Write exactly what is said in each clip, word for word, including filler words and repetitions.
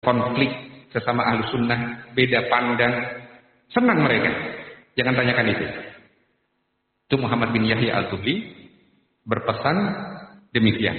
konflik sesama ahlu sunnah, beda pandang, senang mereka. Jangan tanyakan itu. Itu Muhammad bin Yahya al-Tuhli berpesan demikian.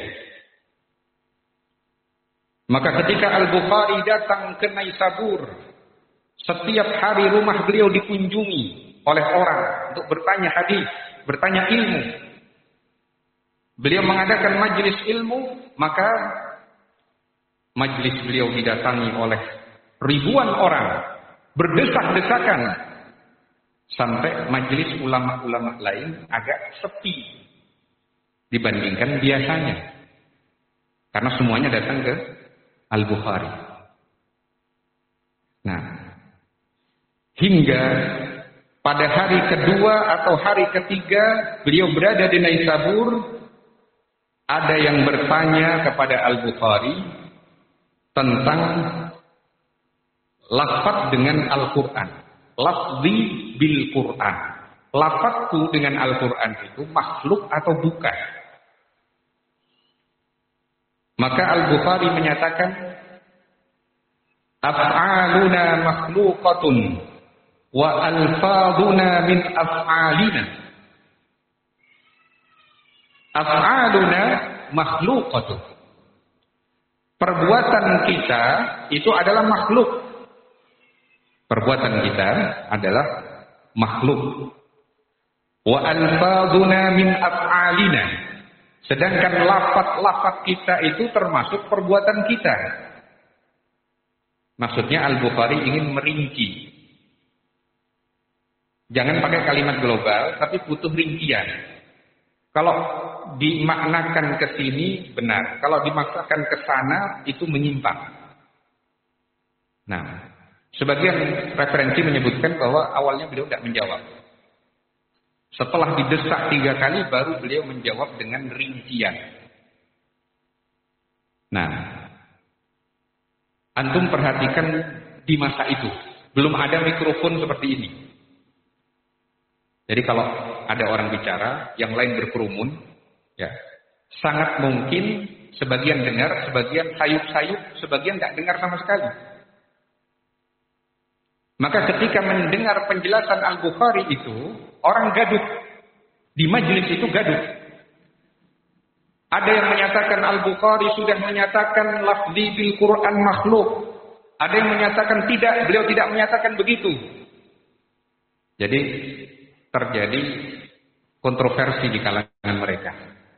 Maka ketika Al-Bukhari datang ke Naisabur, setiap hari rumah beliau dikunjungi oleh orang untuk bertanya hadis, bertanya ilmu. Beliau mengadakan majelis ilmu, maka majelis beliau didatangi oleh ribuan orang, berdesak-desakan, sampai majelis ulama-ulama lain agak sepi dibandingkan biasanya. Karena semuanya datang ke Al-Bukhari. Nah, hingga pada hari kedua atau hari ketiga beliau berada di Naisabur, ada yang bertanya kepada Al-Bukhari tentang lafaz dengan Al-Quran. Lafzi bil Quran. Lafazku dengan Al-Quran itu makhluk atau bukan? Maka Al-Bukhari menyatakan, af'aluna makhluqatun wa alfaduna min af'alina. Af'aluna makhluqatun. Perbuatan kita itu adalah makhluk. Perbuatan kita adalah makhluk. Wa alfaduna min af'alina. Sedangkan lafaz-lafaz kita itu termasuk perbuatan kita. Maksudnya Al-Bukhari ingin merinci. Jangan pakai kalimat global, tapi butuh rincian. Kalau dimaknakan ke sini benar, kalau dimaknakan ke sana itu menyimpang. Nah, sebagian referensi menyebutkan bahwa awalnya beliau tidak menjawab. Setelah didesak tiga kali baru beliau menjawab dengan rincian. Nah, antum perhatikan di masa itu belum ada mikrofon seperti ini. Jadi kalau ada orang bicara, yang lain berkerumun, ya, sangat mungkin sebagian dengar, sebagian sayup-sayup, sebagian tidak dengar sama sekali. Maka ketika mendengar penjelasan Al-Bukhari itu, orang gaduh. Di majelis itu gaduh. Ada yang menyatakan Al-Bukhari sudah menyatakan lafzi bil Quran makhluk. Ada yang menyatakan tidak, beliau tidak menyatakan begitu. Jadi terjadi kontroversi di kalangan mereka.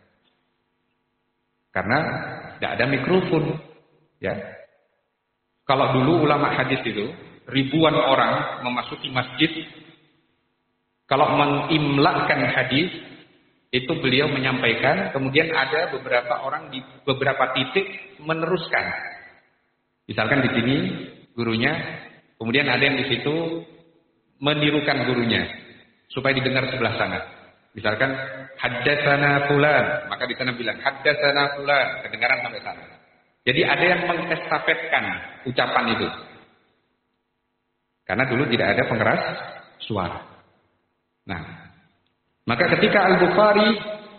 Karena tidak ada mikrofon, ya. Kalau dulu ulama hadis itu ribuan orang memasuki masjid, kalau mengimlakkan hadis itu beliau menyampaikan, kemudian ada beberapa orang di beberapa titik meneruskan. Misalkan di sini gurunya, kemudian ada yang di situ menirukan gurunya supaya didengar sebelah sana. Misalkan haddatsana fulan, maka di sana bilang haddatsana fulan, kedengaran sampai sana. Jadi ada yang mengestafetkan ucapan itu. Karena dulu tidak ada pengeras suara. Nah, maka ketika Al-Bukhari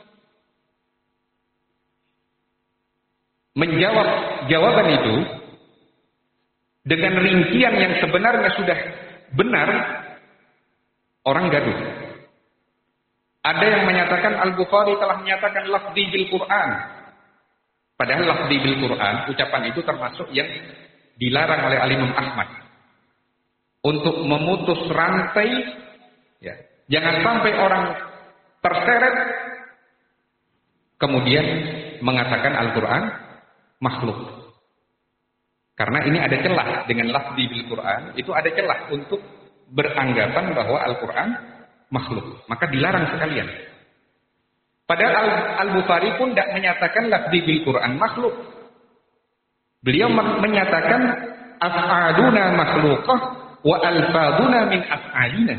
menjawab jawaban itu dengan rincian yang sebenarnya sudah benar, orang gaduh. Ada yang menyatakan Al-Bukhari telah menyatakan lafzi bil Quran. Padahal lafzi bil Quran, ucapan itu termasuk yang dilarang oleh Al-Imam Ahmad. Untuk memutus rantai, ya, jangan sampai orang terseret kemudian mengatakan Al-Quran makhluk. Karena ini ada celah dengan lafzi bil Quran, itu ada celah untuk beranggapan bahwa Al-Quran makhluk. Maka dilarang sekalian. Padahal Al-Bukhari pun tidak menyatakan lafzi bil Quran makhluk. Beliau menyatakan af'aluna makhlukah wa alfaduna min af'alina.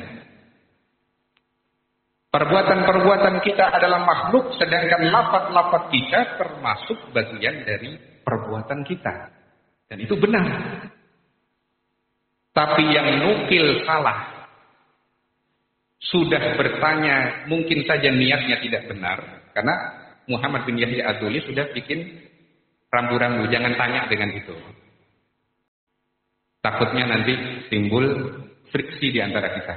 Perbuatan-perbuatan kita adalah makhluk, sedangkan lafaz-lafaz kita termasuk bagian dari perbuatan kita. Dan itu benar. Tapi yang nukil salah. Sudah bertanya, mungkin saja niatnya tidak benar. Karena Muhammad bin Yahya al-Tuhli sudah bikin rambu-rambu, jangan tanya dengan itu. Takutnya nanti timbul friksi di antara kita.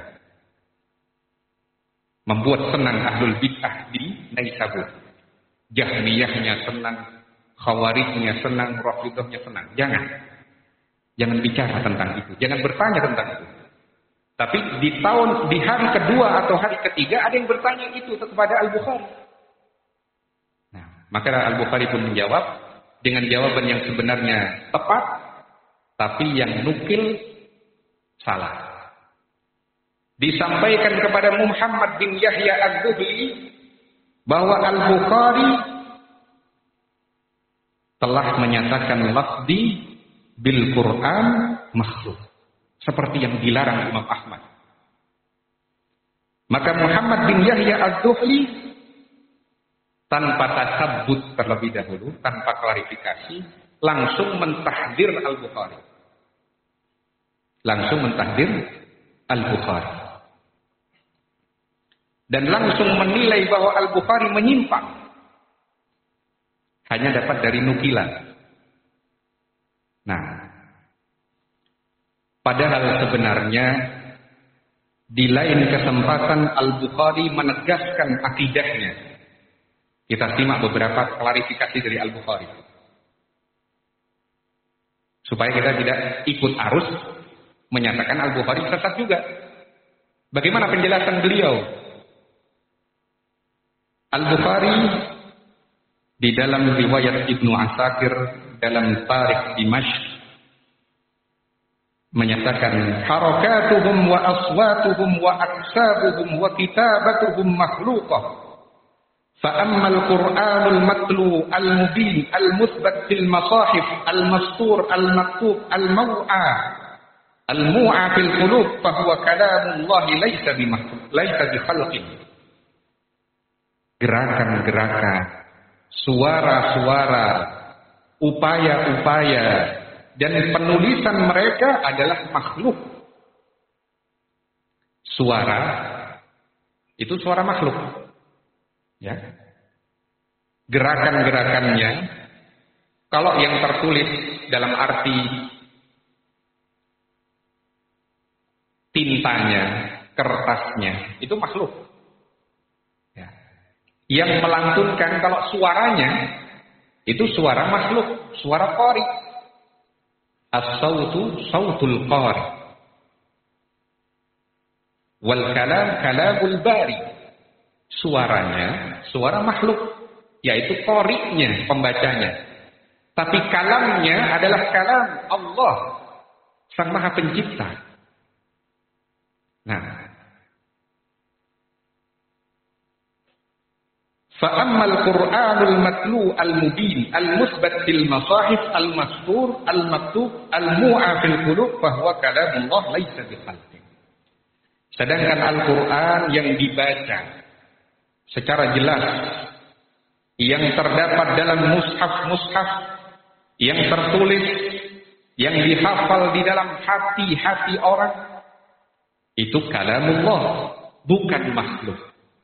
Membuat senang ahlul bid'ah di Naisabur. Jahmiyahnya senang, Khawarijnya senang, Rafidhahnya senang. Jangan. Jangan bicara tentang itu. Jangan bertanya tentang itu. Tapi di tahun, di hari kedua atau hari ketiga ada yang bertanya itu kepada Al-Bukhari. Nah, maka Al-Bukhari pun menjawab dengan jawaban yang sebenarnya tepat, tapi yang nukil salah. Disampaikan kepada Muhammad bin Yahya Az-Zuhli bahwa Al-Bukhari telah menyatakan lafzi bil Quran makhluk, seperti yang dilarang Imam Ahmad. Maka Muhammad bin Yahya Az-Zuhli tanpa tasabbut terlebih dahulu, tanpa klarifikasi, langsung mentahdir Al-Bukhari. Langsung mentahdir Al-Bukhari. Dan langsung menilai bahwa Al-Bukhari menyimpang. Hanya dapat dari nukilan. Nah, padahal sebenarnya di lain kesempatan Al-Bukhari menegaskan akidahnya. Kita simak beberapa klarifikasi dari Al-Bukhari. Supaya kita tidak ikut arus menyatakan Al-Bukhari sesat juga. Bagaimana penjelasan beliau? Al-Bukhari di dalam riwayat Ibnu Asakir dalam Tarikh Dimashq menyatakan harakatuhum wa aswatuhum wa aksabuhum wa kitabatuhum makhluqah fa amma al-Qur'anul matlu al-mubin al-muthbat fil masahif al-mastur al-maktub al-maw'a al-mu'a fil qulub fa huwa kalamullah laysa bi makhluq laysa bi khalqin. Gerakan-gerakan, suara-suara, upaya-upaya, dan penulisan mereka adalah makhluk. Suara, itu suara makhluk. Ya. Gerakan-gerakannya, kalau yang tertulis dalam arti tintanya, kertasnya, itu makhluk. Yang melantunkan kalau suaranya itu suara makhluk, suara qari. As-sautu sautul qari. Wal kalam kalamul bari. Suaranya suara makhluk, yaitu qari'nya, pembacanya. Tapi kalamnya adalah kalam Allah, Sang Maha Pencipta. Nah, فَأَمَّا الْقُرْآنُ الْمَتْلُو الْمُبِينُ الْمُثْبَتُ فِي الْمَصَاحِفِ الْمَسْطُورُ الْمَكْتُوبُ الْمُوعَى فِي الْقُلُوبِ فَهُوَ كَلَامُ اللَّهِ لَيْسَ بِخَلْقٍ. Sedangkan Al-Quran yang dibaca secara jelas, yang terdapat dalam mushaf-mushaf, yang tertulis, yang dihafal di dalam hati-hati orang, itu kalamullah, bukan makhluk.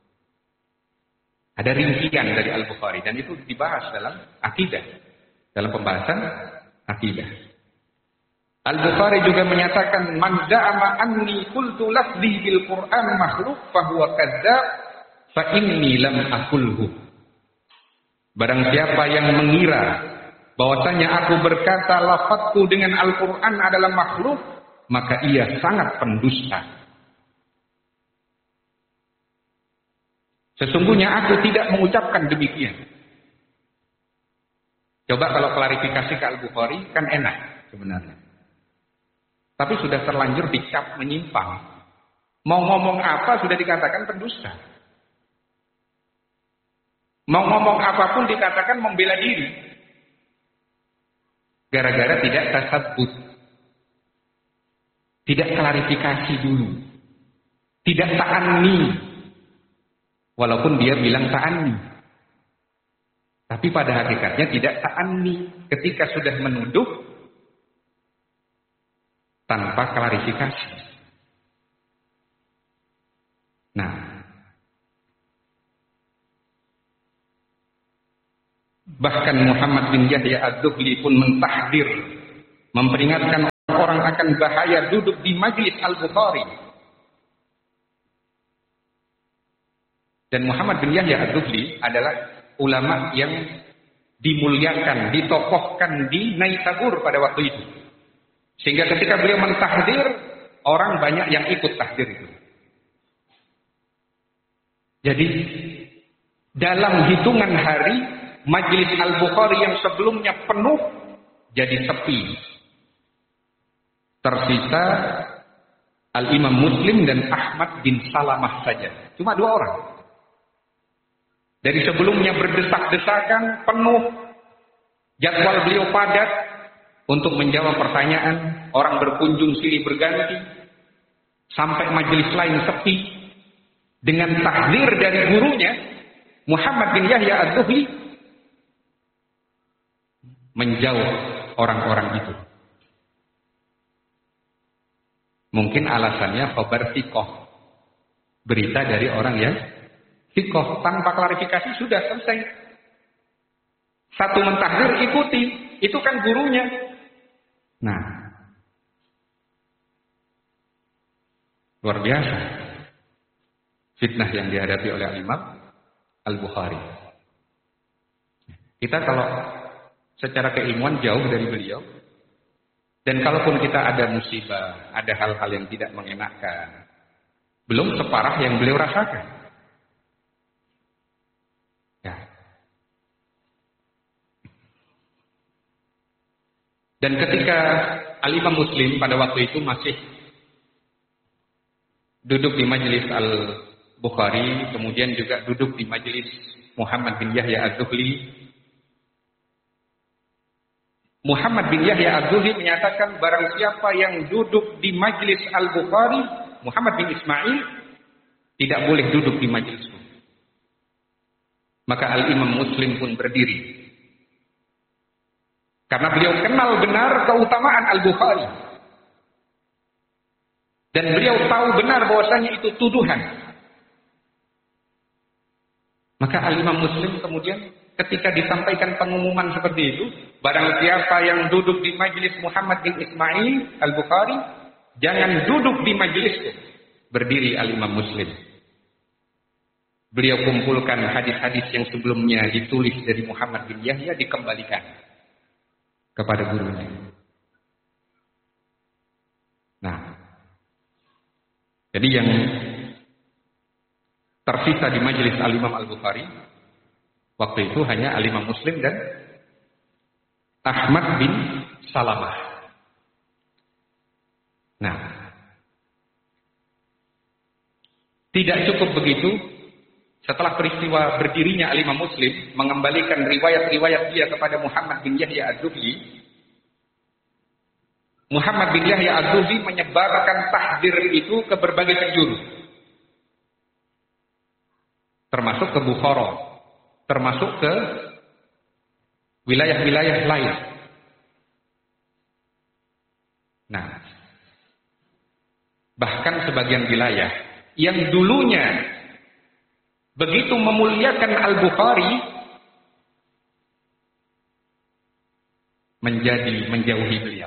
Ada rincian dari Al-Bukhari dan itu dibahas dalam akidah, dalam pembahasan akidah. Al-Bukhari juga menyatakan man za'ama anni qultu lafzi bil Qur'an makhluk fa huwa kadzdzab fa inni lam aqulhu. Barang siapa yang mengira bahwasanya aku berkata lafazku dengan Al-Qur'an adalah makhluk, maka ia sangat pendusta. Sesungguhnya aku tidak mengucapkan demikian. Coba kalau klarifikasi ke Al-Bukhari kan enak sebenarnya. Tapi sudah terlanjur dicap menyimpang. Mau ngomong apa sudah dikatakan pendusta. Mau ngomong apapun dikatakan membela diri. Gara-gara tidak tasabbut. Tidak klarifikasi dulu. Tidak ta'anni. Walaupun dia bilang ta'anni. Tapi pada hakikatnya tidak ta'anni. Ketika sudah menuduh tanpa klarifikasi. Nah, bahkan Muhammad bin Yahya Az-Zuhli pun mentahdir, memperingatkan orang akan bahaya duduk di majlis Al-Bukhari. Dan Muhammad bin Yahya Az-Zuhli adalah ulama yang dimuliakan, ditokohkan di Naisabur pada waktu itu. Sehingga ketika beliau mentahdir, orang banyak yang ikut tahdir itu. Jadi dalam hitungan hari, majlis Al-Bukhari yang sebelumnya penuh jadi sepi. Tersisa Al-Imam Muslim dan Ahmad bin Salamah saja. Cuma dua orang. Dari sebelumnya berdesak-desakan, penuh, jadwal beliau padat untuk menjawab pertanyaan, orang berkunjung silih berganti, sampai majelis lain sepi. Dengan tahdir dari gurunya, Muhammad bin Yahya Az-Zuhli menjauh orang-orang itu. Mungkin alasannya khabar thiqah, berita dari orang yang thiqah, tanpa klarifikasi sudah selesai. Satu mentahdir, ikuti, itu kan gurunya. Nah, luar biasa fitnah yang dihadapi oleh Imam Al-Bukhari. Kita kalau secara keilmuan jauh dari beliau, dan kalaupun kita ada musibah, ada hal-hal yang tidak mengenakan, belum separah yang beliau rasakan. Ya. Dan ketika Al-Imam Muslim pada waktu itu masih duduk di majelis Al-Bukhari, kemudian juga duduk di majelis Muhammad bin Yahya Az-Zuhli. Muhammad bin Yahya Az-Zuhli menyatakan barang siapa yang duduk di majelis Al-Bukhari, Muhammad bin Ismail tidak boleh duduk di majelisku. Maka Al-Imam Muslim pun berdiri. Karena beliau kenal benar keutamaan Al-Bukhari. Dan beliau tahu benar bahwasanya itu tuduhan. Maka Al-Imam Muslim kemudian ketika disampaikan pengumuman seperti itu, barang siapa yang duduk di majelis Muhammad bin Ismail Al-Bukhari, jangan duduk di majelisku. Berdiri Al-Imam Muslim. Beliau kumpulkan hadis-hadis yang sebelumnya ditulis dari Muhammad bin Yahya, dikembalikan kepada gurunya. Nah, jadi yang tersisa di majelis Al-Imam Al-Bukhari waktu itu hanya Al-Imam Muslim dan Ahmad bin Salamah. Nah, tidak cukup begitu. Setelah peristiwa berdirinya Al-Imam Muslim, mengembalikan riwayat-riwayat dia kepada Muhammad bin Yahya Az-Zuhli, Muhammad bin Yahya Az-Zuhli menyebarkan tahdir itu ke berbagai penjuru. Termasuk ke Bukhara, termasuk ke wilayah-wilayah lain. Nah, bahkan sebagian wilayah yang dulunya begitu memuliakan Al-Bukhari menjadi menjauhi beliau.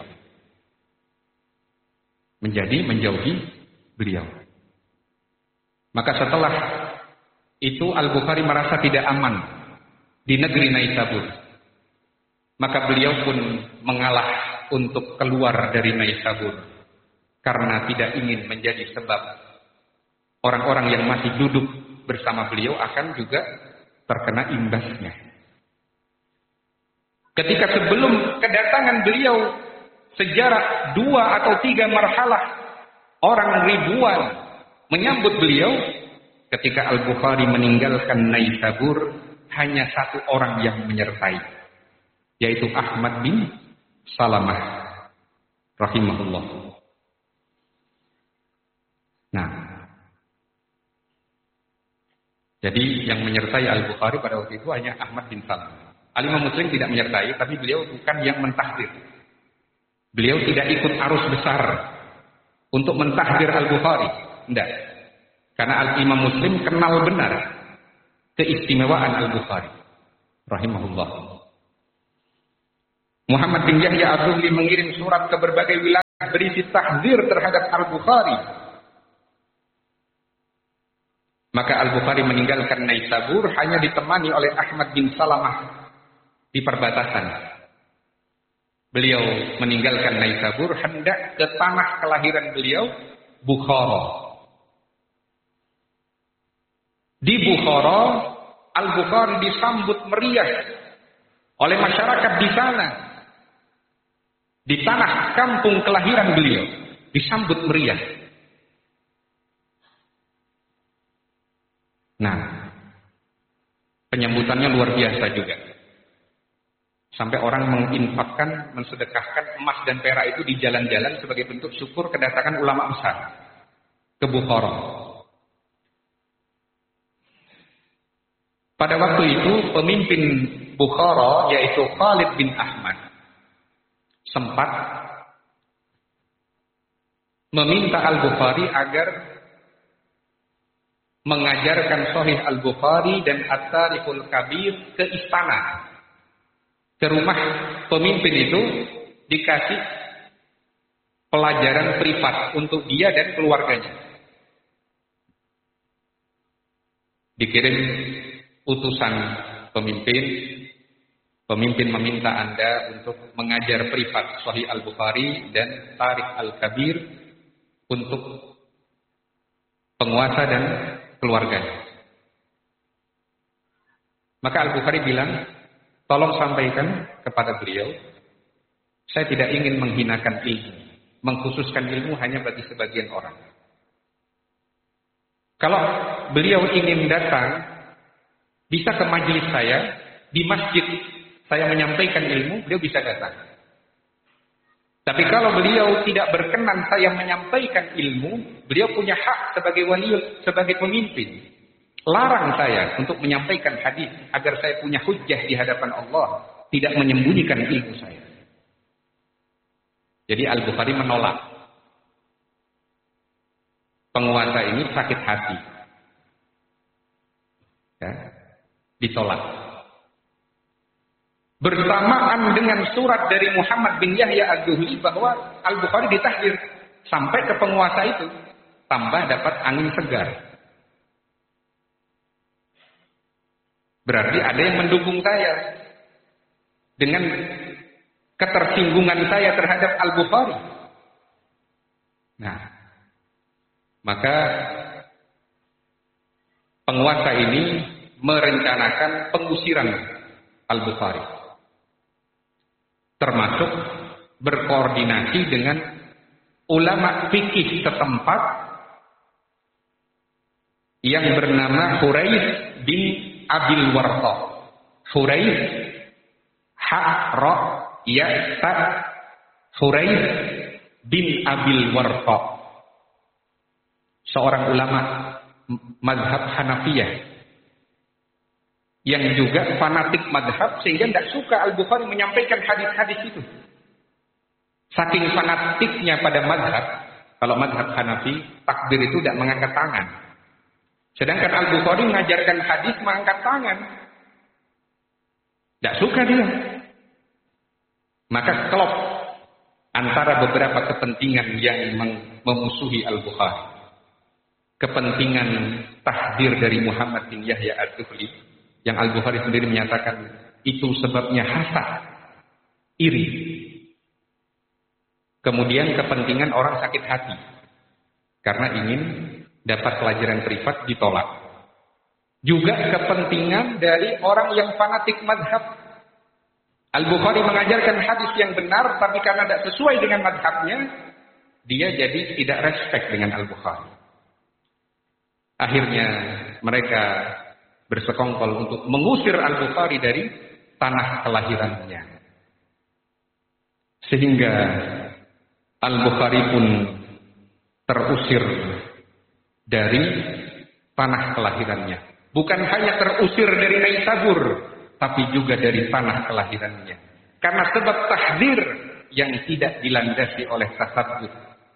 Menjadi menjauhi beliau. Maka setelah itu Al-Bukhari merasa tidak aman di negeri Naisabur. Maka beliau pun mengalah untuk keluar dari Naisabur karena tidak ingin menjadi sebab orang-orang yang masih duduk bersama beliau akan juga terkena imbasnya. Ketika sebelum kedatangan beliau, sejarah dua atau tiga marhalah orang ribuan menyambut beliau. Ketika Al-Bukhari meninggalkan Naisabur, hanya satu orang yang menyertai, yaitu Ahmad bin Salamah rahimahullah. Nah, jadi yang menyertai Al-Bukhari pada waktu itu hanya Ahmad bin Salamah. Al-Imam Muslim tidak menyertai, tapi beliau bukan yang mentahdir. Beliau tidak ikut arus besar untuk mentahdir Al-Bukhari. Tidak. Karena Al-Imam Muslim kenal benar keistimewaan Al-Bukhari rahimahullah. Muhammad bin Yahya Az-Zuhli mengirim surat ke berbagai wilayah berisi tahdzir terhadap Al-Bukhari. Maka Al-Bukhari meninggalkan Naisabur hanya ditemani oleh Ahmad bin Salamah di perbatasan. Beliau meninggalkan Naisabur hendak ke tanah kelahiran beliau, Bukhara. Di Bukhara, Al-Bukhari disambut meriah oleh masyarakat di sana. Di tanah kampung kelahiran beliau disambut meriah. Nah, penyambutannya luar biasa juga. Sampai orang menginfakkan, mensedekahkan emas dan perak itu di jalan-jalan sebagai bentuk syukur kedatangan ulama besar ke Bukhara. Pada waktu itu pemimpin Bukhara yaitu Khalid bin Ahmad sempat meminta Al-Bukhari agar mengajarkan Sahih Al-Bukhari dan At-Tarikhul Kabir ke istana, ke rumah pemimpin itu, dikasih pelajaran privat untuk dia dan keluarganya. Dikirim utusan pemimpin, pemimpin meminta Anda untuk mengajar privat Sahih Al-Bukhari dan Tarikh Al-Kabir untuk penguasa dan keluarganya. Maka Al-Bukhari bilang, tolong sampaikan kepada beliau, saya tidak ingin menghinakan ilmu, mengkhususkan ilmu hanya bagi sebagian orang. Kalau beliau ingin datang, bisa ke majelis saya, di masjid saya menyampaikan ilmu, beliau bisa datang. Tapi kalau beliau tidak berkenan saya menyampaikan ilmu, beliau punya hak sebagai wali, sebagai pemimpin. Larang saya untuk menyampaikan hadis agar saya punya hujjah di hadapan Allah, tidak menyembunyikan ilmu saya. Jadi Al-Bukhari menolak. Penguasa ini sakit hati. Ya, ditolak. Bersamaan dengan surat dari Muhammad bin Yahya Az-Zuhli bahwa Al-Bukhari ditahdir sampai ke penguasa itu, tambah dapat angin segar. Berarti ada yang mendukung saya dengan ketersinggungan saya terhadap Al-Bukhari. Nah, maka penguasa ini merencanakan pengusiran Al-Bukhari, termasuk berkoordinasi dengan ulama fikih setempat yang bernama Huraiz bin Abil Warqa. Huraiz, ha ra ya ta, Huraiz bin Abil Warqa, seorang ulama mazhab Hanafiyah yang juga fanatik mazhab, sehingga tidak suka Al-Bukhari menyampaikan hadis-hadis itu. Saking fanatiknya pada mazhab, kalau mazhab Hanafi takbir itu tidak mengangkat tangan. Sedangkan Al-Bukhari mengajarkan hadis mengangkat tangan. Tidak suka dia. Maka klop antara beberapa kepentingan yang memusuhi Al-Bukhari. Kepentingan tahdir dari Muhammad bin Yahya Az-Zuhli, yang Al-Bukhari sendiri menyatakan itu sebabnya hasad, iri. Kemudian kepentingan orang sakit hati karena ingin dapat pelajaran privat, ditolak. Juga kepentingan dari orang yang fanatik madhab. Al-Bukhari mengajarkan hadis yang benar, tapi karena tidak sesuai dengan madhabnya, dia jadi tidak respect dengan Al-Bukhari. Akhirnya mereka bersekongkol untuk mengusir Al-Bukhari dari tanah kelahirannya. Sehingga Al-Bukhari pun terusir dari tanah kelahirannya. Bukan hanya terusir dari Naisabur, tapi juga dari tanah kelahirannya. Karena sebab tahdzir yang tidak dilandasi oleh tasaddud.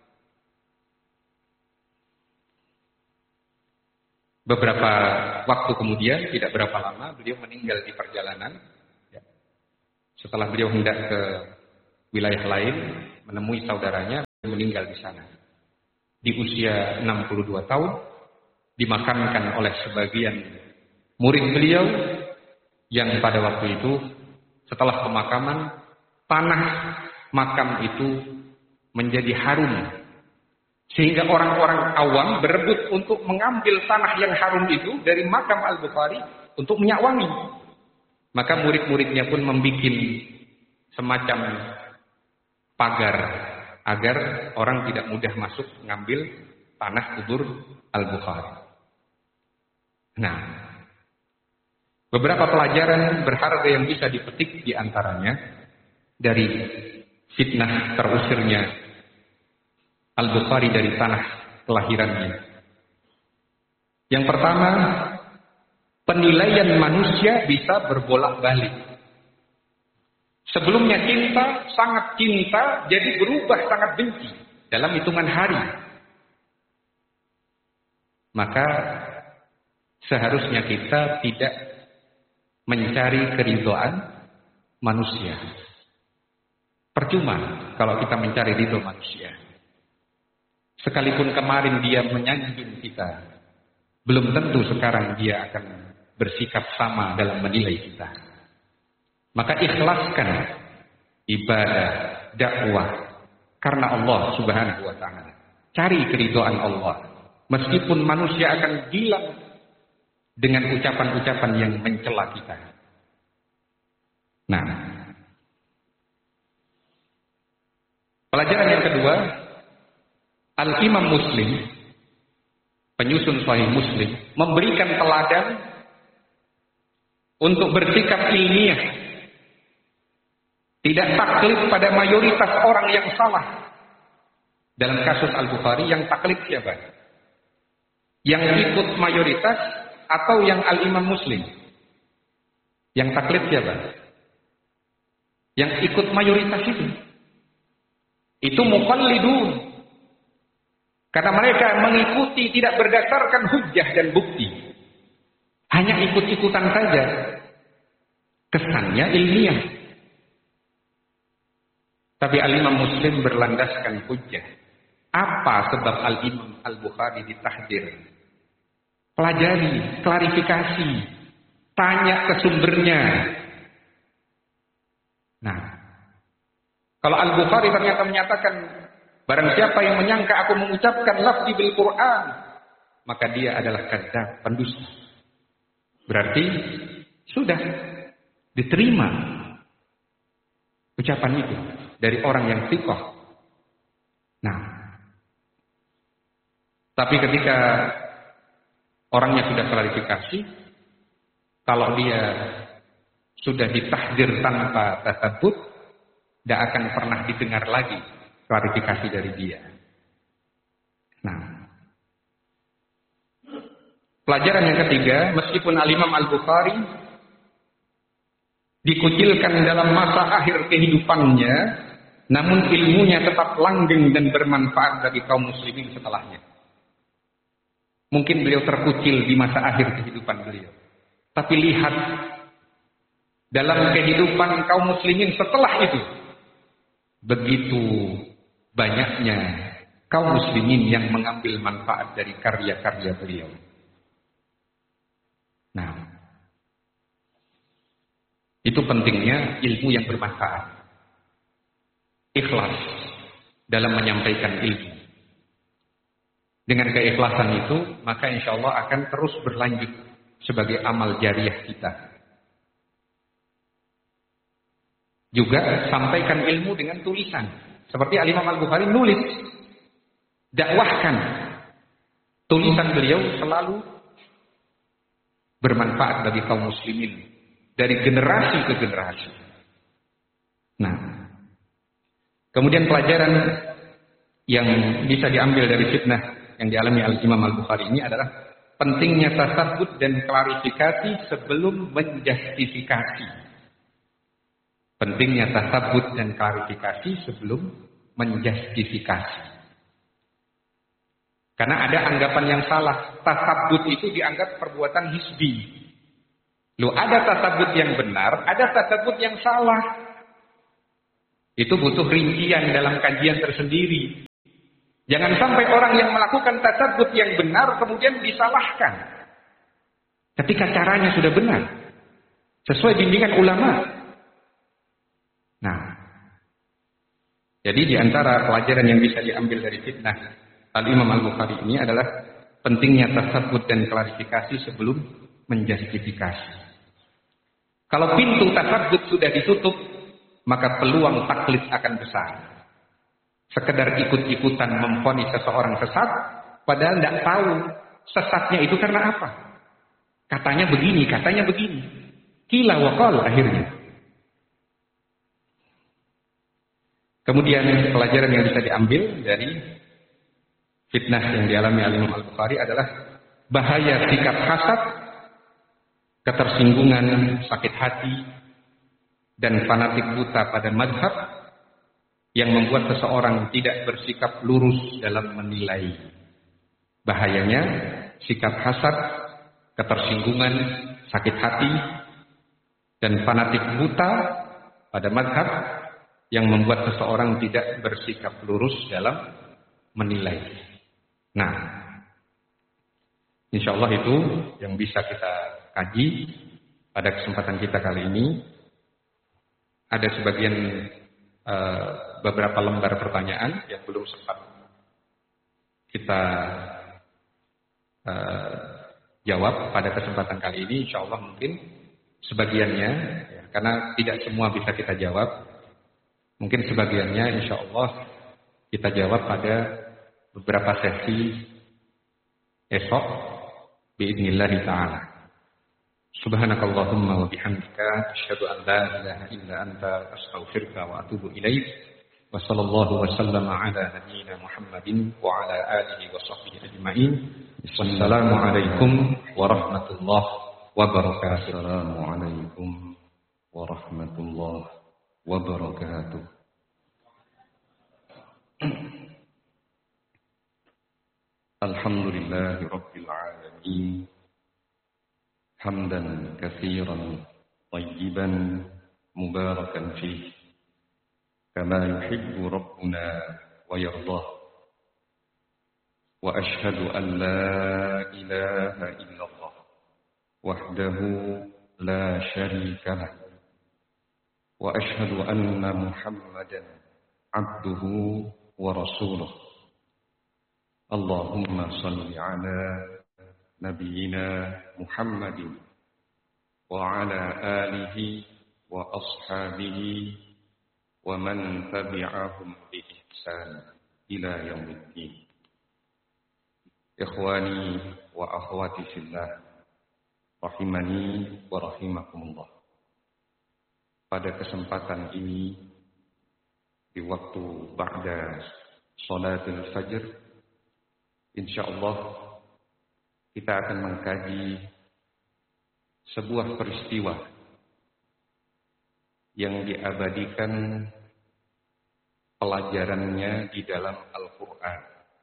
Beberapa waktu kemudian, tidak berapa lama, beliau meninggal di perjalanan. Setelah beliau hendak ke wilayah lain, menemui saudaranya, meninggal di sana. Di usia enam puluh dua tahun, dimakamkan oleh sebagian murid beliau yang pada waktu itu setelah pemakaman, tanah makam itu menjadi harum. Sehingga orang-orang awam berebut untuk mengambil tanah yang harum itu dari makam Al-Bukhari untuk minyak wangi. Maka murid-muridnya pun membuat semacam pagar agar orang tidak mudah masuk mengambil tanah kubur Al-Bukhari. Nah, beberapa pelajaran berharga yang bisa dipetik di antaranya dari fitnah terusirnya Al-Bukhari dari tanah kelahirannya. Yang pertama, penilaian manusia bisa berbolak-balik. Sebelumnya cinta, sangat cinta, jadi berubah sangat benci dalam hitungan hari. Maka seharusnya kita tidak mencari keridhaan manusia. Percuma kalau kita mencari ridho manusia. Sekalipun kemarin dia menyanjung kita, belum tentu sekarang dia akan bersikap sama dalam menilai kita. Maka ikhlaskan ibadah, dakwah karena Allah Subhanahu wa taala. Cari keridhaan Allah. Meskipun manusia akan bilang dengan ucapan-ucapan yang mencela kita. Nah, pelajaran yang kedua, Al-Imam Muslim, penyusun Sahih Muslim, memberikan teladan untuk bersikap ilmiah. Tidak taklid pada mayoritas orang yang salah. Dalam kasus Al-Bukhari, yang taklid siapa? Yang ikut mayoritas atau yang Al-Imam Muslim? Yang taklid siapa? Yang ikut mayoritas itu. Itu muqallidun. Karena mereka mengikuti tidak berdasarkan hujjah dan bukti. Hanya ikut-ikutan saja. Kesannya ilmiah. Tapi Al-Imam Muslim berlandaskan hujjah. Apa sebab Al-Imam Al-Bukhari ditahdir? Pelajari, klarifikasi, tanya ke sumbernya. Nah, kalau Al-Bukhari ternyata menyatakan, barang siapa yang menyangka aku mengucapkan lafzi bil Quran, maka dia adalah kadzdzab, pendusta. Berarti sudah diterima ucapan itu dari orang yang thiqah. Nah, tapi ketika orangnya sudah klarifikasi, kalau dia sudah ditahdir tanpa tasabbut, tidak akan pernah didengar lagi klarifikasi dari dia. Nah, pelajaran yang ketiga, meskipun Al-Imam Al-Bukhari dikucilkan dalam masa akhir kehidupannya, namun ilmunya tetap langgeng dan bermanfaat bagi kaum muslimin setelahnya. Mungkin beliau terkucil di masa akhir kehidupan beliau. Tapi lihat, dalam kehidupan kaum muslimin setelah itu, begitu banyaknya kaum muslimin yang mengambil manfaat dari karya-karya beliau. Nah, itu pentingnya ilmu yang bermanfaat. Ikhlas dalam menyampaikan ilmu. Dengan keikhlasan itu, maka insya Allah akan terus berlanjut sebagai amal jariah kita. Juga sampaikan ilmu dengan tulisan. Seperti Al-Imam Al-Bukhari nulis. Dakwahkan. Tulisan beliau selalu bermanfaat bagi kaum muslimin. Dari generasi ke generasi. Nah, kemudian pelajaran yang bisa diambil dari fitnah yang dialami Al-Imam Al-Bukhari ini adalah pentingnya tasabbut dan klarifikasi sebelum menjustifikasi. Pentingnya tasabbut dan klarifikasi sebelum menjustifikasi. Karena ada anggapan yang salah. Tasabbut itu dianggap perbuatan hizbi. Loh, ada tasabbut yang benar, ada tasabbut yang salah. Itu butuh rincian dalam kajian tersendiri. Jangan sampai orang yang melakukan tasabbut yang benar kemudian disalahkan ketika caranya sudah benar, sesuai bimbingan ulama. Nah, jadi di antara pelajaran yang bisa diambil dari fitnah Al-Imam Al-Bukhari ini adalah pentingnya tasabbut dan klarifikasi sebelum menjustifikasi. Kalau pintu tasabbut sudah ditutup, maka peluang taklid akan besar. Sekedar ikut-ikutan memvonis seseorang sesat, padahal tidak tahu sesatnya itu karena apa. Katanya begini, katanya begini. Kila wa qal akhirnya. Kemudian pelajaran yang bisa diambil dari fitnah yang dialami Al-Imam Al-Bukhari adalah bahaya sikap hasad, ketersinggungan, sakit hati, dan fanatik buta pada mazhab yang membuat seseorang tidak bersikap lurus dalam menilai. Bahayanya sikap hasad, ketersinggungan, sakit hati, dan fanatik buta pada mazhab yang membuat seseorang tidak bersikap lurus dalam menilai. Nah, insya Allah itu yang bisa kita kaji pada kesempatan kita kali ini. Ada sebagian uh, beberapa lembar pertanyaan yang belum sempat kita uh, jawab pada kesempatan kali ini. Insya Allah mungkin sebagiannya, ya, karena tidak semua bisa kita jawab. Mungkin sebagiannya insya Allah kita jawab pada beberapa sesi esok biidznillah ta'ala. Subhanakallahumma wa bihamdika asyhadu an la ilaha illa anta astaghfiruka wa atubu ilaik. Wa sallallahu wa sallama ala nabiyyina Muhammadin wa ala alihi wa sahbihi ajma'in. Wassalamu alaikum warahmatullahi wabarakatuh. Assalamualaikum warahmatullahi wabarakatuh. Alhamdulillahi rabbil alamin. Hamdan katsiran tayyiban mubarakan fihi kama yuhibbu rabbuna wa yardah. Wa ashhadu an la ilaha illallah wahdahu la syarika lah. Wa ashhadu anna Muhammadan abduhu wa rasuluh. Allahumma salli ala nabiyyina Muhammadin wa ala alihi wa ashabihi wa man tabi'ahum bi ihsan ila yaumiddin. Ikhwani wa akhwati fillah, rahimani wa rahimakumullah. Pada kesempatan ini di waktu ba'da salatul fajr, insyaallah kita akan mengkaji sebuah peristiwa yang diabadikan pelajarannya di dalam Al-Quran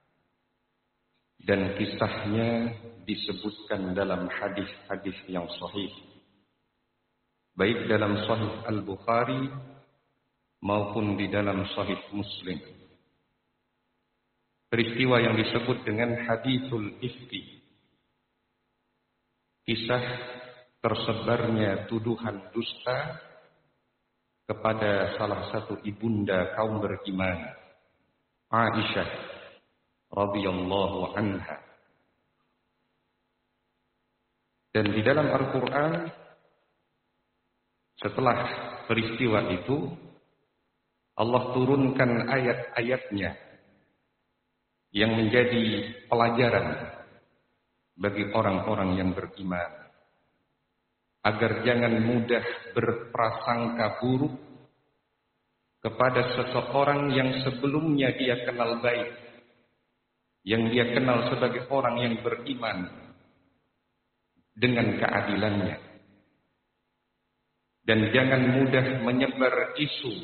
dan kisahnya disebutkan dalam hadis-hadis yang sahih, baik dalam Sahih Al-Bukhari maupun di dalam Sahih Muslim. Peristiwa yang disebut dengan Haditsul Ifki, kisah tersebarnya tuduhan dusta kepada salah satu ibunda kaum beriman, Aisyah radhiyallahu anha. Dan di dalam Al-Quran, setelah peristiwa itu, Allah turunkan ayat-ayatnya yang menjadi pelajaran bagi orang-orang yang beriman, agar jangan mudah berprasangka buruk kepada seseorang yang sebelumnya dia kenal baik, yang dia kenal sebagai orang yang beriman dengan keadilannya. Dan jangan mudah menyebar isu,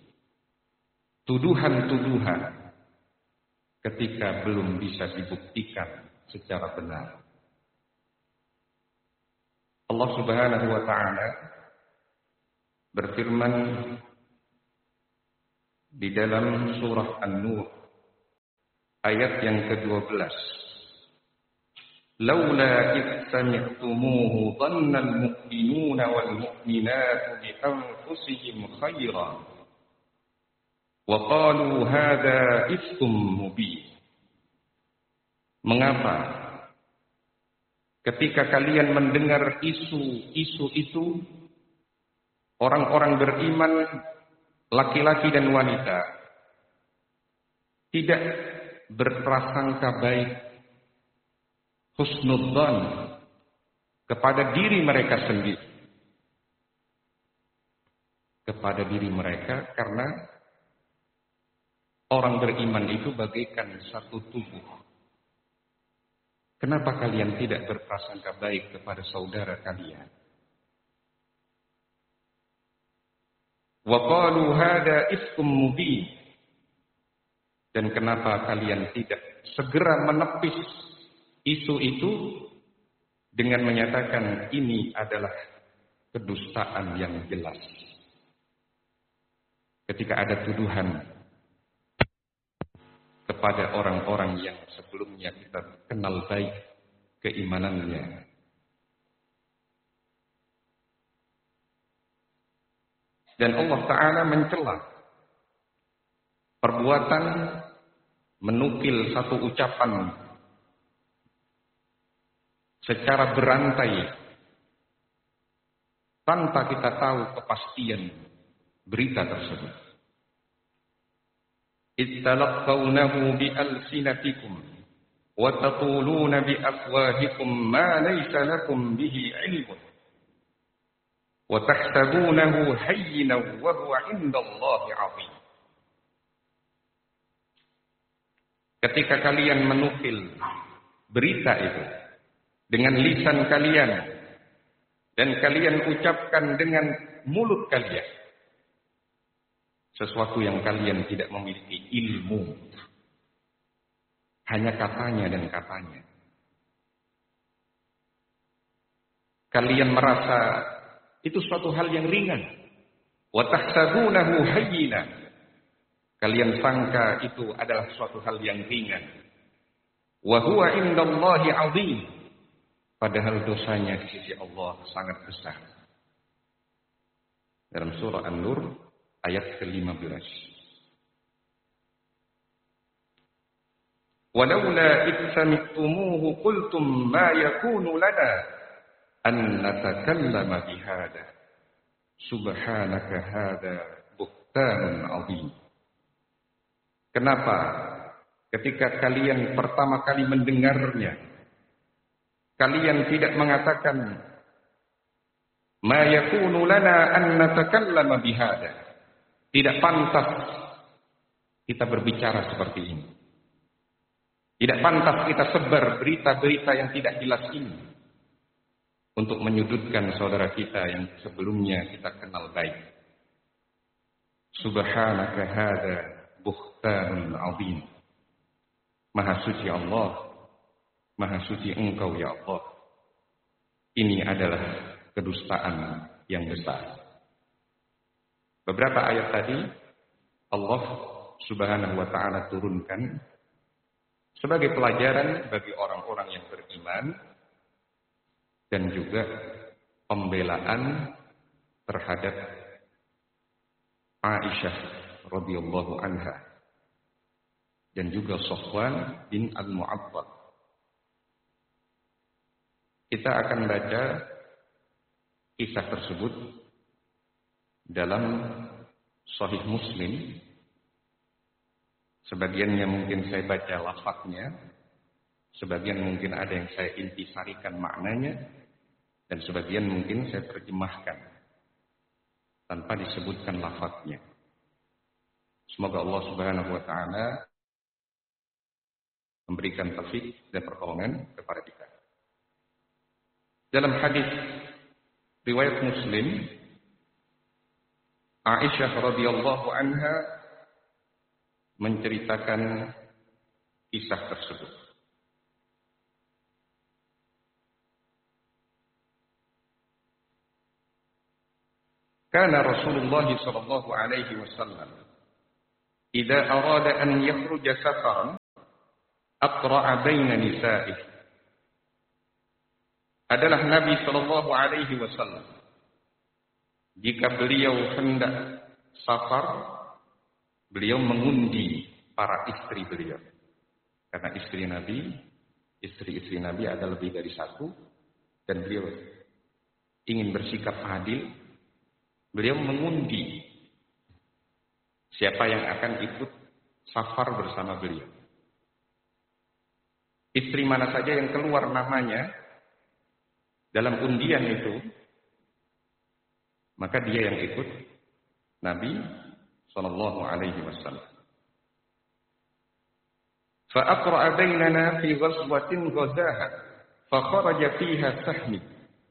tuduhan-tuduhan ketika belum bisa dibuktikan secara benar. Allah Subhanahu wa taala berfirman di dalam surah An-Nur ayat yang kedua belas. Laula id sami'tumuhu dhanna al-mu'minuna wal mu'minatu bi anfusihim khairan wa qalu hadza ifkum mubin. Mengapa ketika kalian mendengar isu-isu itu, orang-orang beriman laki-laki dan wanita tidak berprasangka baik, husnudzan kepada diri mereka sendiri, kepada diri mereka, karena orang beriman itu bagaikan satu tubuh. Kenapa kalian tidak berprasangka baik kepada saudara kalian? Wa qalu hadza ifkum mubin. Dan kenapa kalian tidak segera menepis isu itu dengan menyatakan ini adalah kedustaan yang jelas. Ketika ada tuduhan kepada orang-orang yang sebelumnya kita kenal baik keimanannya, dan Allah Ta'ala mencela perbuatan menukil satu ucapan secara berantai tanpa kita tahu kepastian berita tersebut. Ittalaqawnahu bi'alsinatikum wa taquluna biafwahikum ma laysa lakum bihi ilmun wa tahsabunahu hayyinan wa huwa 'indallahi 'azim. Ketika kalian menukil berita itu dengan lisan kalian dan kalian ucapkan dengan mulut kalian sesuatu yang kalian tidak memiliki ilmu, hanya katanya dan katanya. Kalian merasa itu suatu hal yang ringan. Wa tahsabunahu hayyinan. Kalian sangka itu adalah suatu hal yang ringan. Wa huwa 'indallahi 'azim. Padahal dosanya di sisi Allah sangat besar. Dalam surah An-Nur ayat ke lima belas. Walaula id sami'tumuhu qultum ma yakunu lana an natakallama bihada. Subhanaka hada buhtanun 'azim. Kenapa ketika kalian pertama kali mendengarnya, kalian tidak mengatakan ma yakunu lana an natakallama bihada. Tidak pantas kita berbicara seperti ini. Tidak pantas kita sebar berita-berita yang tidak jelas ini untuk menyudutkan saudara kita yang sebelumnya kita kenal baik. Subhanaka hada buhtanun 'azim. Maha suci Allah, maha suci Engkau ya Allah. Ini adalah kedustaan yang besar. Beberapa ayat tadi Allah Subhanahu wa taala turunkan sebagai pelajaran bagi orang-orang yang beriman dan juga pembelaan terhadap Aisyah radhiyallahu anha dan juga Safwan bin Al-Mu'attal. Kita akan baca kisah tersebut dalam Sahih Muslim. Sebagiannya mungkin saya baca lafaznya, sebagian mungkin ada yang saya intisarikan maknanya, dan sebagian mungkin saya terjemahkan tanpa disebutkan lafaznya. Semoga Allah Subhanahu wa taala memberikan taufik dan pertolongan kepada kita. Dalam hadis riwayat Muslim, Aisyah radhiyallahu anha menceritakan kisah tersebut. Kana Rasulullah sallallahu alaihi wasallam idza arada an yakhruja safaran aqra'a baina nisa'ih adalah Nabi sallallahu alaihi wasallam. Jika beliau hendak safar, beliau mengundi para istri beliau. Karena istri Nabi, istri-istri Nabi ada lebih dari satu, dan beliau ingin bersikap adil. Beliau mengundi siapa yang akan ikut safar bersama beliau. Istri mana saja yang keluar namanya dalam undian itu, maka dia yang ikut Nabi sallallahu alaihi wasallam. Fa aqra'a bainana fi ghazwatin ghazaha fa kharaja fiha sahmi.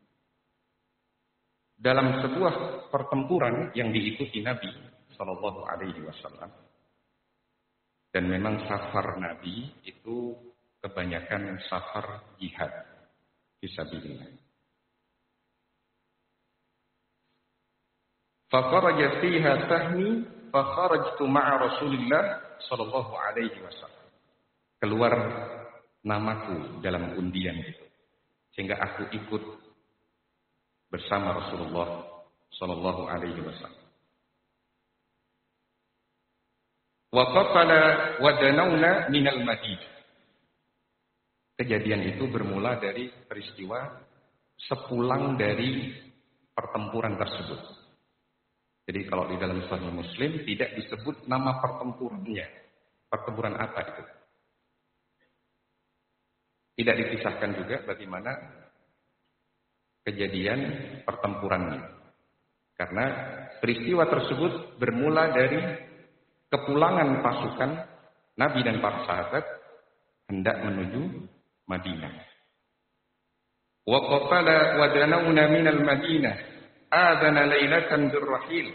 Dalam sebuah pertempuran yang diikuti Nabi sallallahu alaihi wasallam. Dan memang safar Nabi itu kebanyakan safar jihad fisabilillah. Fa kharaja fiha sahmi fa kharajtu ma'a Rasulillah sallallahu alaihi wasallam. Keluar namaku dalam undian itu, sehingga aku ikut bersama Rasulullah sallallahu alaihi wasallam. Wa qatala wa danawna minal Madinah. Kejadian itu bermula dari peristiwa sepulang dari pertempuran tersebut. Jadi kalau di dalam Sahih Muslim tidak disebut nama pertempurannya. Pertempuran apa itu? Tidak dikisahkan juga bagaimana kejadian pertempurannya. Karena peristiwa tersebut bermula dari kepulangan pasukan Nabi dan para sahabat hendak menuju Madinah. Wa qafala wa danawna minal Madinah adana lailatan birrahil.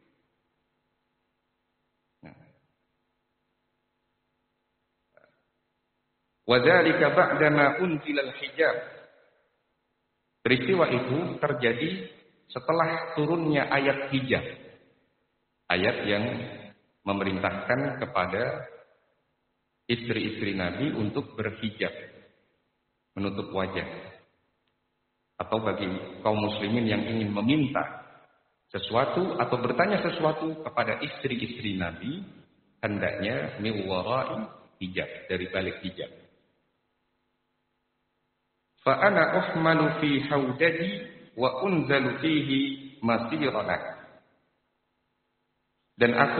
Wa dzalika ba'dama unzila al-hijab. Peristiwa itu terjadi setelah turunnya ayat hijab. Ayat yang memerintahkan kepada istri-istri Nabi untuk berhijab, menutup wajah. Atau bagi kaum muslimin yang ingin meminta sesuatu atau bertanya sesuatu kepada istri-istri Nabi, hendaknya min wara'i hijab, dari balik hijab. Fa ana uhmalu fi haudadi wa unzalu fihi masirana. Dan aku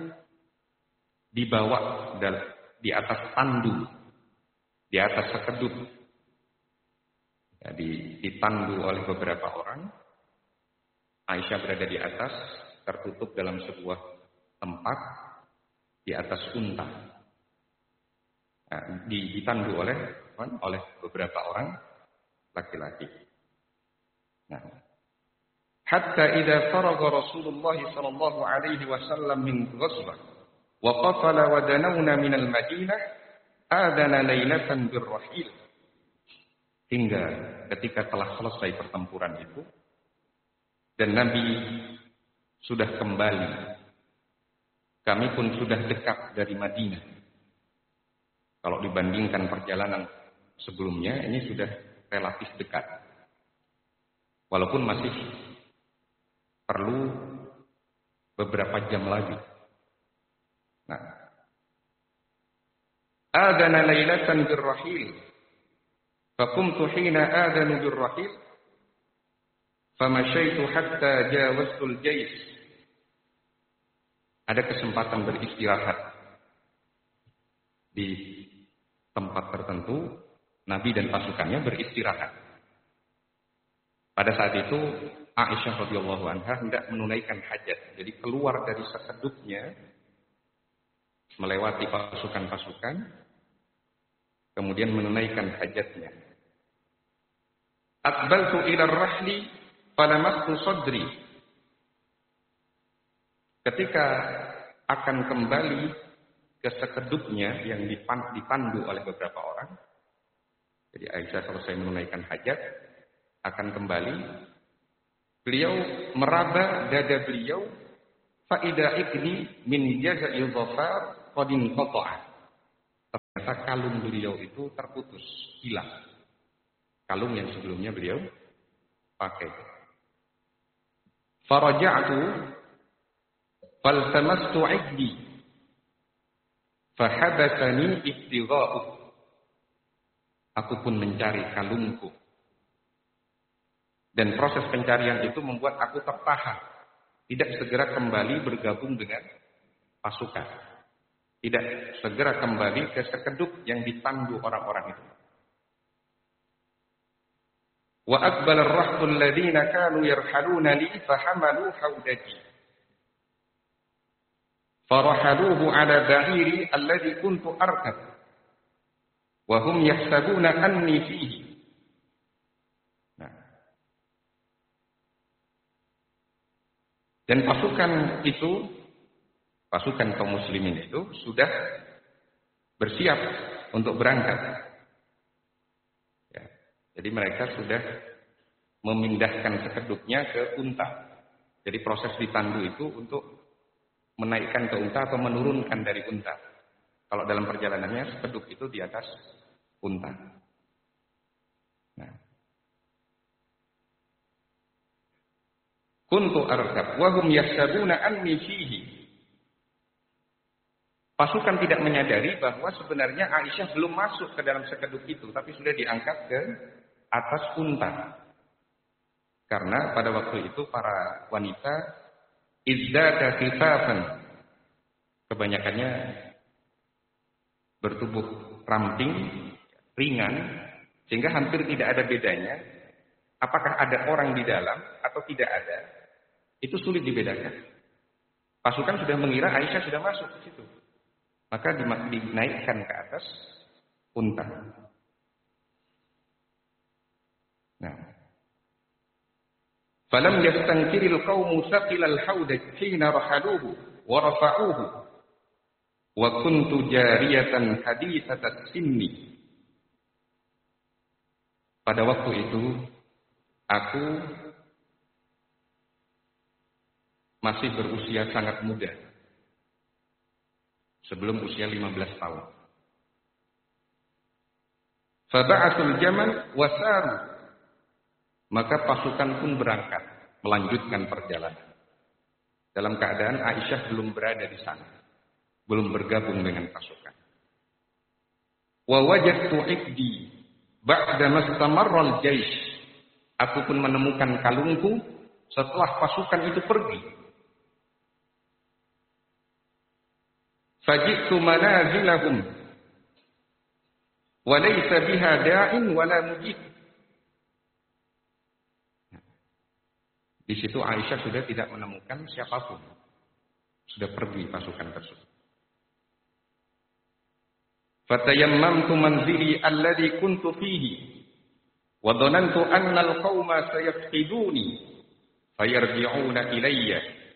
dibawa di atas tandu, di atas sekedup, ya, ditandu oleh beberapa orang. Aisyah berada di atas, tertutup dalam sebuah tempat di atas unta. Nah, ditandu oleh oleh beberapa orang laki-laki. Nah, hatta idza faraga Rasulullah sallallahu alaihi wasallam min ghazwah wa qafala wa danawna min al-Madinah adana lailatan birrahil. Hingga ketika telah selesai pertempuran itu dan Nabi sudah kembali, kami pun sudah dekat dari Madinah. Kalau dibandingkan perjalanan sebelumnya, ini sudah relatif dekat. Walaupun masih perlu beberapa jam lagi. Nah, adana lailatan birrahil. Faqumtu hina adanu birrahil. Famashaitu hatta jawaztul jais. Ada kesempatan beristirahat di tempat tertentu, Nabi dan pasukannya beristirahat. Pada saat itu Aisyah radhiyallahu anha hendak menunaikan hajat. Jadi keluar dari sekedupnya, melewati pasukan-pasukan, kemudian menunaikan hajatnya. Aqbaltu ila ar-rahli falamattu sadri. Ketika akan kembali ke sekedupnya yang dipandu oleh beberapa orang, jadi Aisyah selesai menunaikan hajat, akan kembali, beliau meraba dada beliau, faida ikni min jaza'il dhafar qad inqata'a. ternyata kalung beliau itu terputus, hilang. Kalung yang sebelumnya beliau pakai. Faraja'tu faltamastu 'iddi fahabathani ibtigha'u. Aku pun mencari kalungku. Dan proses pencarian itu membuat aku tertahan. Tidak segera kembali bergabung dengan pasukan. Tidak segera kembali ke sekeduk yang ditandu orang-orang itu. Wa aqbala ar-rahbu alladhina kanu yarhaluna li fahamalu hawdati. Farahaluhu ala ba'iri alladhi kuntu arkab. Wa hum yahsabuna anni fihi. Nah. Dan pasukan itu, pasukan kaum muslimin itu sudah bersiap untuk berangkat. Ya. Jadi mereka sudah memindahkan sekeduknya ke unta. Jadi proses ditandu itu untuk menaikkan ke unta atau menurunkan dari unta. Kalau dalam perjalanannya sekeduk itu di atas unta. Nah. Kuntu arkab wa hum yahsabuna anni fihi. Pasukan tidak menyadari bahwa sebenarnya Aisyah belum masuk ke dalam sekeduk itu, tapi sudah diangkat ke atas unta. Karena pada waktu itu para wanita izdada khifafan, kebanyakannya bertubuh ramping, ringan, sehingga hampir tidak ada bedanya apakah ada orang di dalam atau tidak ada. Itu sulit dibedakan. Pasukan sudah mengira Aisyah sudah masuk ke situ. Maka dinaikkan ke atas unta. Nah. Falam yastankiril qaumu saqilal haudat hina rahaluhu wa rafa'uhu wa kuntu jariyatan hadithatat sinni. Pada waktu itu aku masih berusia sangat muda. Sebelum usia lima belas tahun. Faba'atul jamal wasaru. Maka pasukan pun berangkat, melanjutkan perjalanan. Dalam keadaan Aisyah belum berada di sana. Belum bergabung dengan pasukan. Wa wajadtu iqdi ba'da mastamarra al-jaysh. Aku pun menemukan kalungku setelah pasukan itu pergi. Faji'tu manazilahum wa laysa biha da'in wala mujib. Di situ Aisyah sudah tidak menemukan siapapun. Sudah pergi pasukan tersebut. Fatayammamtu manzili alladhi kuntu fihi wa dhanantu anna al-qauma sayafqiduni fayarji'una ilayya.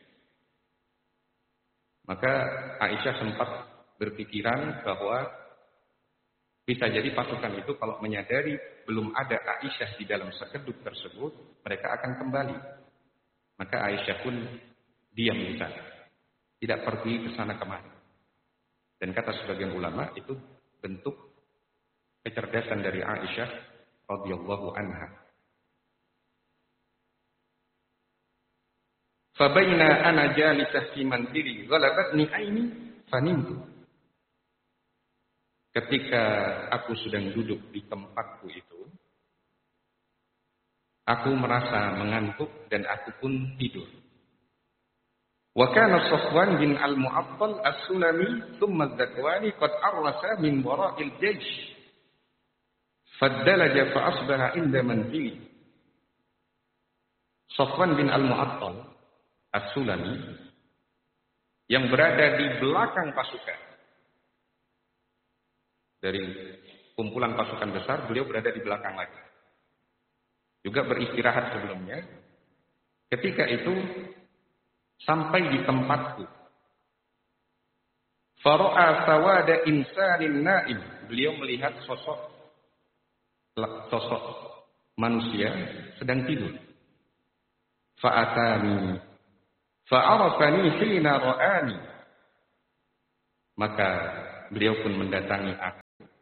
Maka Aisyah sempat berpikiran bahwa bisa jadi pasukan itu kalau menyadari belum ada Aisyah di dalam sekeduk tersebut, mereka akan kembali. Maka Aisyah pun diam di sana, tidak pergi ke sana kemari. Dan kata sebagian ulama itu bentuk kecerdasan dari Aisyah radhiyallahu anha. Fabaina ana jalisah fi manzili ghalabatni aini fanimtu. Ketika aku sedang duduk di tempatku itu, aku merasa mengantuk dan aku pun tidur. Wa kana Safwan bin al-Mu'attal as-Sulami thumma az-Zakwani qad arrasa min wara'il jaysh. Faddalaja fa asbaha inda manzili. Safwan bin al-Mu'attal as-Sulami yang berada di belakang pasukan. Dari kumpulan pasukan besar, beliau berada di belakang lagi. Juga beristirahat sebelumnya. Ketika itu sampai di tempatku. Fara'a sawada insanin na'im. Beliau melihat sosok sosok manusia sedang tidur. Fa'atani fa'arafani hina ra'ani. Maka beliau pun mendatangi aku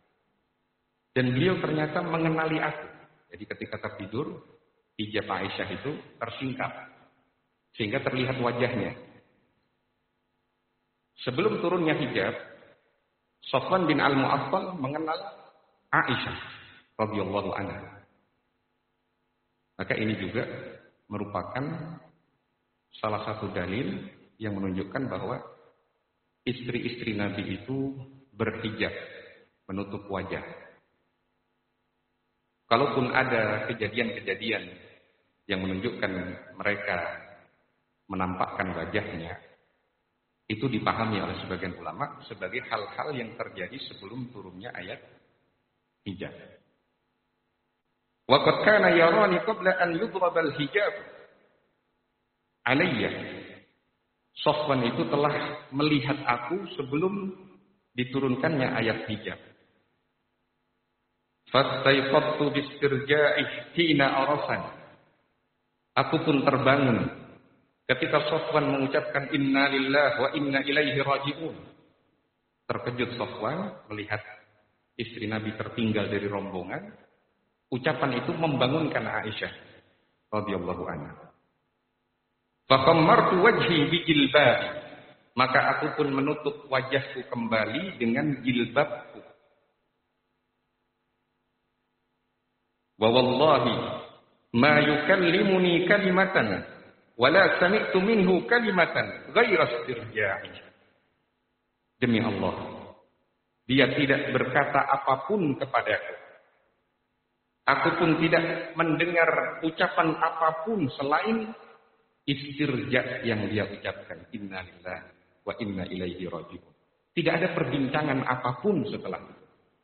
Dan beliau ternyata mengenali aku. Jadi ketika tertidur, hijab Aisyah itu tersingkap. Sehingga terlihat wajahnya. Sebelum turunnya hijab, Safwan bin Al-Mu'attal mengenal Aisyah radhiyallahu anha. Maka ini juga merupakan salah satu dalil yang menunjukkan bahwa istri-istri Nabi itu berhijab, menutup wajah. Kalaupun ada kejadian-kejadian yang menunjukkan mereka menampakkan wajahnya, itu dipahami oleh sebagian ulama sebagai hal-hal yang terjadi sebelum turunnya ayat hijab. Wa qad kana yarani qabla an yudrab al-hijab alayya. Safwan itu telah melihat aku sebelum diturunkannya ayat hijab. Fastayqadtu bistirja'i hina arasan. Aku pun terbangun ketika Safwan mengucapkan inna lillahi wa inna ilaihi raji'un. Terkejut Safwan melihat istri Nabi tertinggal dari rombongan. Ucapan itu membangunkan Aisyah radhiyallahu anha. Fakhammartu wajhi bijilbab. Maka aku pun menutup wajahku kembali dengan jilbabku. Wa wallahi ma yukallimuni kalimatan wala sami'tu minhu kalimatan ghaira istirja'i. Demi Allah, dia tidak berkata apapun kepadaku. Aku pun tidak mendengar ucapan apapun selain istirja yang dia ucapkan, inna lillahi wa inna ilaihi raji'un. Tidak ada perbincangan apapun setelah itu.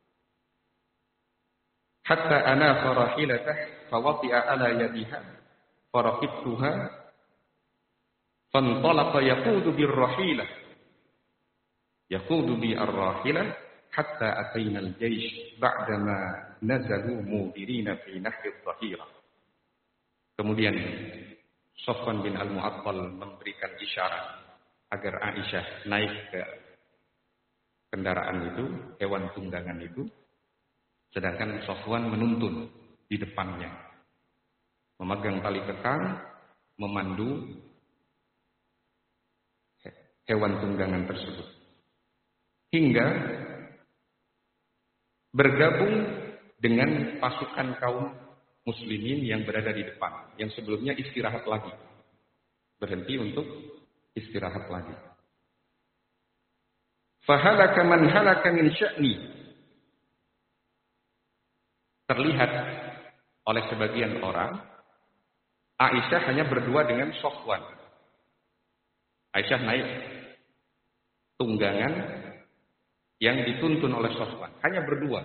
Hatta ana farahilatah fawati'a ala yadiha faraqibtuha fantalaqa yaqudu birrahilah yaqudu bi ar-rahilah hatta atayna al-jaysh ba'dama nazalu mudirina fi nahri adh-dhahira. Kemudian Safwan bin Al-Mu'attal memberikan isyarat agar Aisyah naik ke kendaraan itu, hewan tunggangan itu, sedangkan Safwan menuntun di depannya, memegang tali kekang, memandu hewan tunggangan tersebut, hingga bergabung dengan pasukan kaum muslimin yang berada di depan, yang sebelumnya istirahat lagi, berhenti untuk istirahat lagi. Fahalaka man halaka min sya'ni. Terlihat oleh sebagian orang, Aisyah hanya berdua dengan Safwan. Aisyah naik tunggangan yang dituntun oleh Safwan, hanya berdua.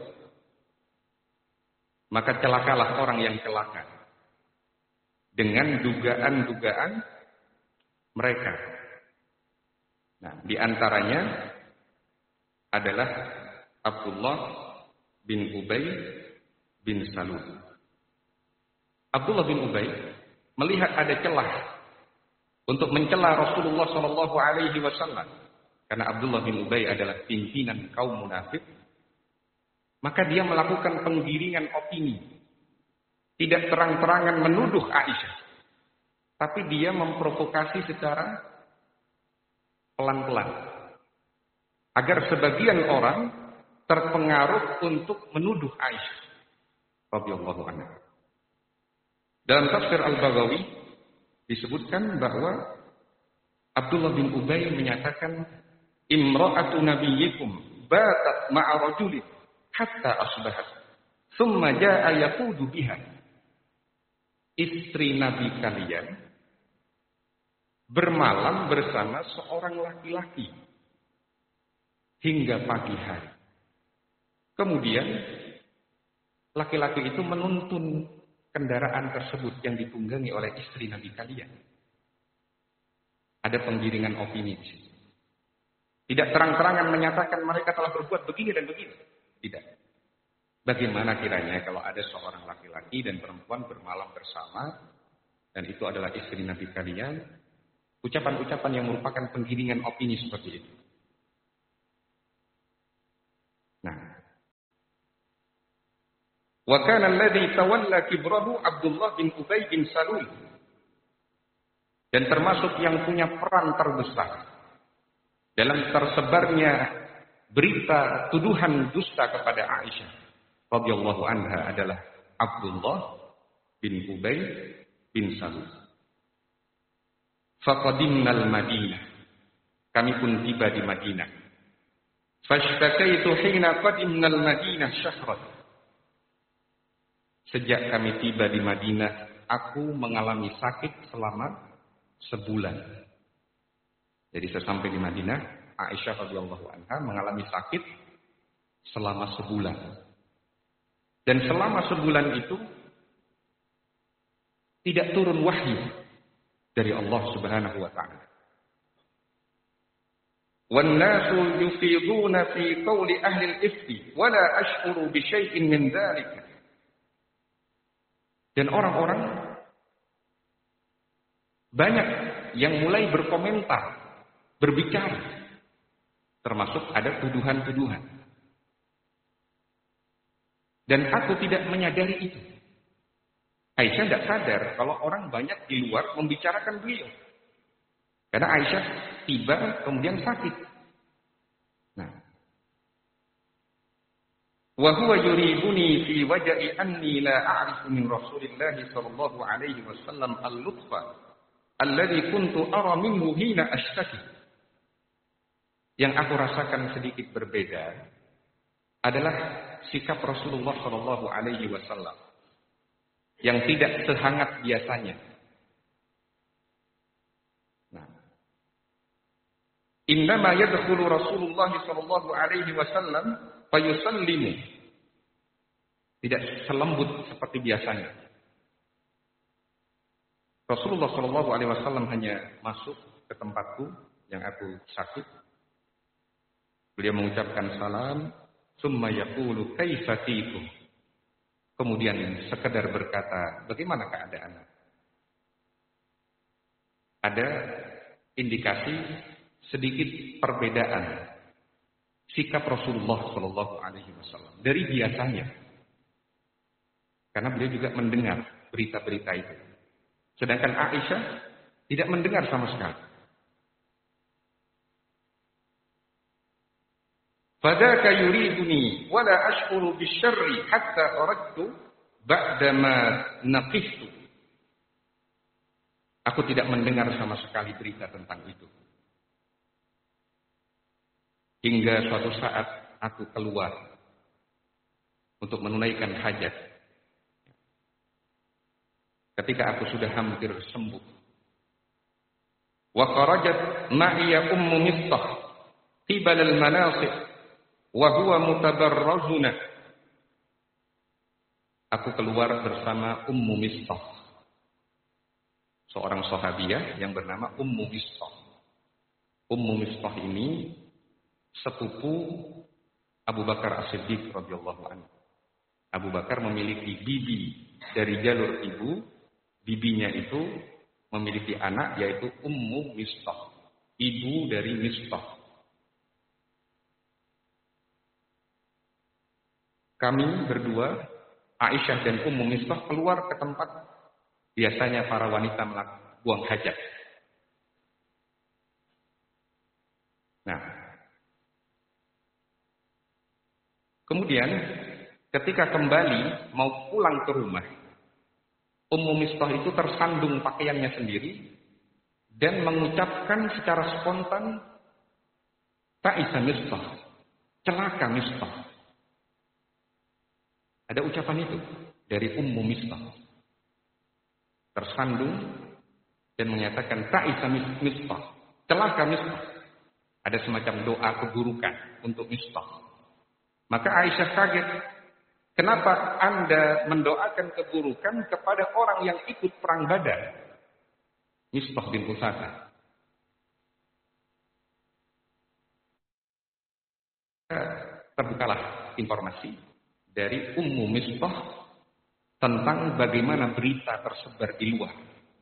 Maka celakalah orang yang celaka dengan dugaan-dugaan mereka. Nah, di antaranya adalah Abdullah bin Ubay bin Salul. Abdullah bin Ubay melihat ada celah untuk mencela Rasulullah Shallallahu Alaihi Wasallam, karena Abdullah bin Ubay adalah pimpinan kaum munafik. Maka dia melakukan penggiringan opini. Tidak terang-terangan menuduh Aisyah. Tapi dia memprovokasi secara pelan-pelan. Agar sebagian orang terpengaruh untuk menuduh Aisyah radhiyallahu anha. Dalam tafsir Al-Baghawi disebutkan bahwa Abdullah bin Ubay menyatakan, imra'atu nabiyyikum batat ma'a rajulin hatta asbahat thumma jaa'a yaqudu biha. Istri Nabi kalian bermalam bersama seorang laki-laki hingga pagi hari. Kemudian laki-laki itu menuntun kendaraan tersebut yang ditunggangi oleh istri Nabi kalian. Ada penggiringan opini di sini. Tidak terang-terangan menyatakan mereka telah berbuat begini dan begini. Tidak. Bagaimana kiranya kalau ada seorang laki-laki dan perempuan bermalam bersama, dan itu adalah istri Nabi kalian, ucapan-ucapan yang merupakan penggiringan opini seperti itu. Nah, Wa kana alladhi tawalla kibrahu Abdullah bin Ubay bin Salul. Dan termasuk yang punya peran terbesar dalam tersebarnya berita tuduhan dusta kepada Aisyah radhiyallahu anha adalah Abdullah bin Ubay bin Salul. Faqadimnal Madinah. Kami pun tiba di Madinah. Fashtakaitu hina qadimnal Madinah syahran. Sejak kami tiba di Madinah, aku mengalami sakit selama sebulan. Jadi sesampai di Madinah, Aisyah radhiyallahu anha mengalami sakit selama sebulan. Dan selama sebulan itu tidak turun wahyu dari Allah Subhanahu wa taala. Wan nasu yufiduna fi qawli ahli al-ifki wa la ash'uru bi syai'in min dzalika. Dan orang-orang banyak yang mulai berkomentar, berbicara, termasuk ada tuduhan-tuduhan. Dan aku tidak menyadari itu. Aisyah tidak sadar kalau orang banyak di luar membicarakan beliau. Karena Aisyah tiba kemudian sakit. Nah, wa huwa yuribuni fi waj'i anni la a'rifu min Rasulillah sallallahu alaihi wasallam al-lutfa alladhi kuntu ara minhu hina ashtaki. Yang aku rasakan sedikit berbeda adalah sikap Rasulullah sallallahu alaihi wasallam yang tidak sehangat biasanya. Nah, innama yadkhulu Rasulullah sallallahu alaihi wasallam fayusallimu. Tidak selembut seperti biasanya. Rasulullah sallallahu alaihi wasallam hanya masuk ke tempatku yang aku sakit. Beliau mengucapkan salam, summa yaqulu kaifa tikum. Kemudian sekedar berkata, bagaimana keadaan? Ada indikasi sedikit perbedaan sikap Rasulullah sallallahu alaihi wasallam dari biasanya. Karena beliau juga mendengar berita-berita itu. Sedangkan Aisyah tidak mendengar sama sekali. Fadaka yuriduni wa la ashkuru bisyarri hatta aradtu ba'dama naqiftu. Aku tidak mendengar sama sekali berita tentang itu. Hingga suatu saat aku keluar untuk menunaikan hajat. Ketika aku sudah hampir sembuh. Wa kharajat ma'iya ummu Mistah qibal al-manasik wa huwa mutabarrazuna. Aku keluar bersama Ummu Mistah, seorang sahabiah yang bernama Ummu Mistah. Ummu Mistah ini sepupu Abu Bakar As-Siddiq radhiyallahu anhu. Abu Bakar memiliki bibi dari jalur ibu, bibinya itu memiliki anak yaitu Ummu Mistah, ibu dari Mistah. Kami berdua, Aisyah dan Ummu Mistah, keluar ke tempat biasanya para wanita buang hajat. Nah, kemudian ketika kembali mau pulang ke rumah, Ummu Mistah itu tersandung pakaiannya sendiri dan mengucapkan secara spontan, Ta'isa Mistah, celaka Mistah. Ada ucapan itu dari Ummu Mistah. Tersandung dan menyatakan Ta'isa Mistah, celaka Mistah. Ada semacam doa keburukan untuk Mistah. Maka Aisyah kaget. Kenapa Anda mendoakan keburukan kepada orang yang ikut perang Badar? Mistah bin Usasa. Terbukalah informasi dari Ummu Mistah tentang bagaimana berita tersebar di luar.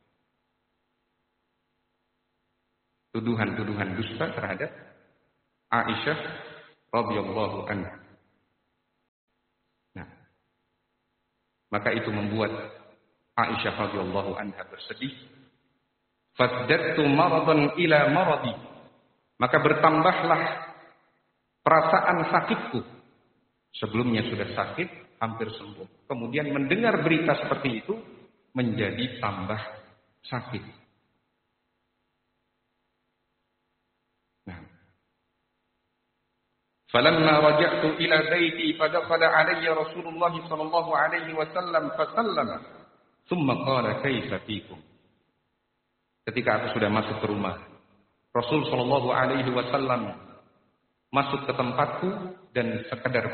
Tuduhan-tuduhan dusta terhadap Aisyah radhiyallahu anha. Nah, Maka itu membuat Aisyah radhiyallahu anha bersedih. Fazdattu maradan ila maradi. Maka bertambahlah perasaan sakitku. Sebelumnya sudah sakit, hampir sembuh. Kemudian mendengar berita seperti itu menjadi tambah sakit. Nah. Falamma raja'tu ila baiti fadakhala alayya Rasulullah sallallahu alaihi wasallam fasallama thumma qala kaifa fikum. Ketika aku sudah masuk ke rumah, Rasul sallallahu alaihi wasallam masuk ke tempatku dan sekedar